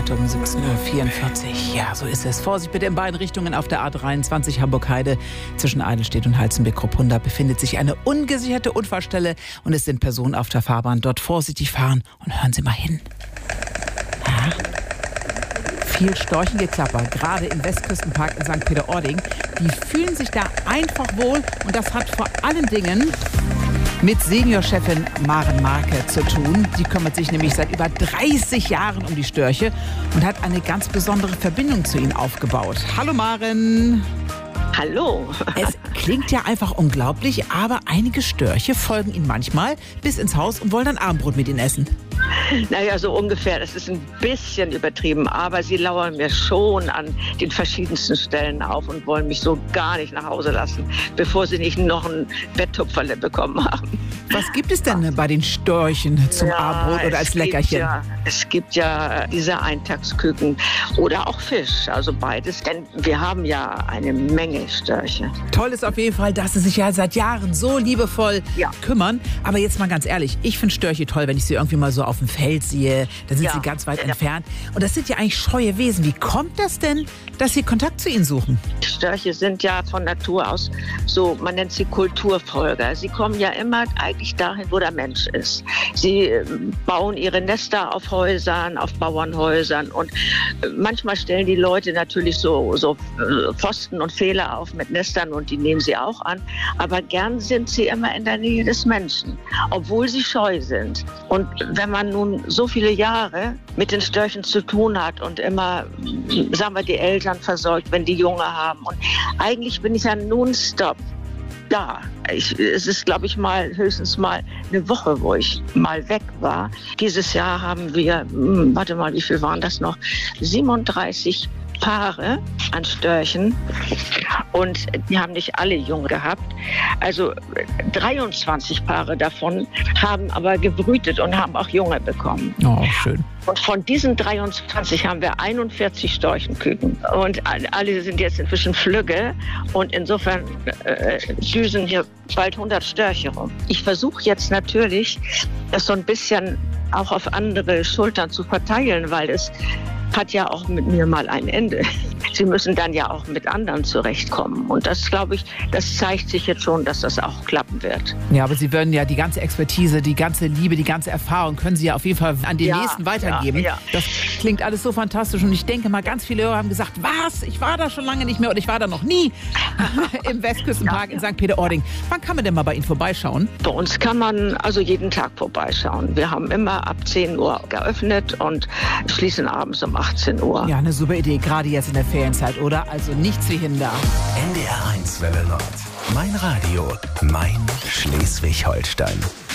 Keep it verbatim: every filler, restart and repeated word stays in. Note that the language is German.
Minute um siebzehn Uhr vierundvierzig. Ja, so ist es. Vorsicht bitte in beiden Richtungen auf der A dreiundzwanzig Hamburg-Heide. Zwischen Eidelstedt und Halzenbeck-Kruppunda befindet sich eine ungesicherte Unfallstelle und es sind Personen auf der Fahrbahn. Dort vorsichtig fahren und hören Sie mal hin. Ja. Viel Storchengeklapper, gerade im Westküstenpark in Sankt Peter-Ording. Die fühlen sich da einfach wohl und das hat vor allen Dingen mit Seniorchefin Maren Marke zu tun. Die kümmert sich nämlich seit über dreißig Jahren um die Störche und hat eine ganz besondere Verbindung zu ihnen aufgebaut. Hallo Maren. Hallo. Es klingt ja einfach unglaublich, aber einige Störche folgen ihnen manchmal bis ins Haus und wollen dann Abendbrot mit ihnen essen. Naja, so ungefähr. Das ist ein bisschen übertrieben, aber sie lauern mir schon an den verschiedensten Stellen auf und wollen mich so gar nicht nach Hause lassen, bevor sie nicht noch ein Betttupferle bekommen haben. Was gibt es denn bei den Störchen zum ja, Abendbrot oder als Leckerchen? Ja, es gibt ja diese Eintagsküken oder auch Fisch, also beides, denn wir haben ja eine Menge Störche. Toll ist auf jeden Fall, dass sie sich ja seit Jahren so liebevoll ja. kümmern. Aber jetzt mal ganz ehrlich, ich finde Störche toll, wenn ich sie irgendwie mal so auf dem Feld sehe, da sind ja. sie ganz weit ja. entfernt. Und das sind ja eigentlich scheue Wesen. Wie kommt das denn, dass Sie Kontakt zu ihnen suchen? Störche sind ja von Natur aus so, man nennt sie Kulturfolger. Sie kommen ja immer eigentlich dahin, wo der Mensch ist. Sie bauen ihre Nester auf Häusern, auf Bauernhäusern und manchmal stellen die Leute natürlich so, so Pfosten und Pfähle auf mit Nestern und die nehmen sie auch an. Aber gern sind sie immer in der Nähe des Menschen, obwohl sie scheu sind. Und wenn man nun so viele Jahre mit den Störchen zu tun hat und immer, sagen wir, die Eltern versorgt, wenn die Junge haben. Und eigentlich bin ich ja nonstop da. Ich, es ist, glaube ich, mal höchstens mal eine Woche, wo ich mal weg war. Dieses Jahr haben wir, hm, warte mal, wie viel waren das noch? siebenunddreißig Paare an Störchen und die haben nicht alle Junge gehabt. Also dreiundzwanzig Paare davon haben aber gebrütet und haben auch Junge bekommen. Oh, schön. Und von diesen dreiundzwanzig haben wir einundvierzig Storchenküken. Und alle sind jetzt inzwischen Flügge. Und insofern äh, düsen hier bald hundert Störche rum. Ich versuche jetzt natürlich, das so ein bisschen auch auf andere Schultern zu verteilen, weil es hat ja auch mit mir mal ein Ende. Sie müssen dann ja auch mit anderen zurechtkommen. Und das, glaube ich, das zeigt sich jetzt schon, dass das auch klappen wird. Ja, aber Sie würden ja die ganze Expertise, die ganze Liebe, die ganze Erfahrung können Sie ja auf jeden Fall an den ja, Nächsten weitergeben. Ja, ja. Das klingt alles so fantastisch. Und ich denke mal, ganz viele Hörer haben gesagt, was? Ich war da schon lange nicht mehr und ich war da noch nie im Westküstenpark ja, ja. in Sankt Peter-Ording. Wann kann man denn mal bei Ihnen vorbeischauen? Bei uns kann man also jeden Tag vorbeischauen. Wir haben immer ab zehn Uhr geöffnet und schließen abends um achtzehn Uhr. Ja, eine super Idee, gerade jetzt in der Ferienzeit, oder? Also nichts wie hinder. N D R eins Welle Nord. Mein Radio, mein Schleswig-Holstein.